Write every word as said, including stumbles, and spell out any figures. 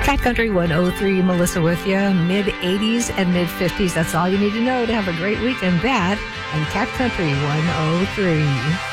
Cat Country one oh three, Melissa with you. mid eighties and mid fifties. That's all you need to know to have a great weekend. That and Cat Country one oh three.